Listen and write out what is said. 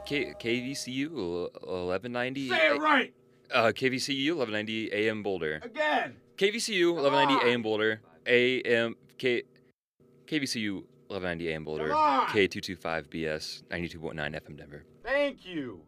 KVCU 1190. Say it right! KVCU 1190 AM Boulder. Again! KVCU 1190 AM Boulder. KVCU 1190 AM Boulder. Come on! K225BS 92.9 FM Denver. Thank you!